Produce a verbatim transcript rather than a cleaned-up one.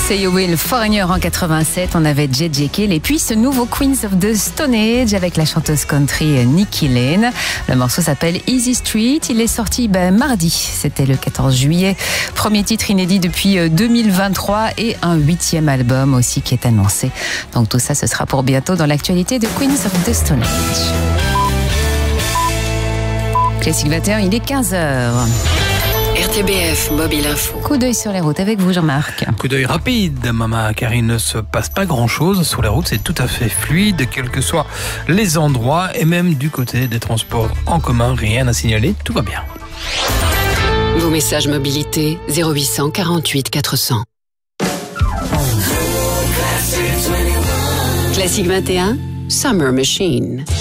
Say You Will, Foreigner en quatre-vingt-sept, on avait J J Cale et puis ce nouveau Queens of the Stone Age avec la chanteuse country Nikki Lane. Le morceau s'appelle Easy Street, il est sorti ben, mardi, c'était le quatorze juillet. Premier titre inédit depuis deux mille vingt-trois et un huitième album aussi qui est annoncé. Donc tout ça, ce sera pour bientôt dans l'actualité de Queens of the Stone Age. Classique vingt et un, il est quinze heures. R T B F, Mobile Info. Coup d'œil sur les routes avec vous, Jean-Marc. Coup d'œil rapide, Mama, car il ne se passe pas grand-chose sur les routes. C'est tout à fait fluide, quels que soient les endroits. Et même du côté des transports en commun, rien à signaler, tout va bien. Vos messages mobilité zéro huit cent quarante-huit quatre cents. Classique vingt et un, Summer Machine.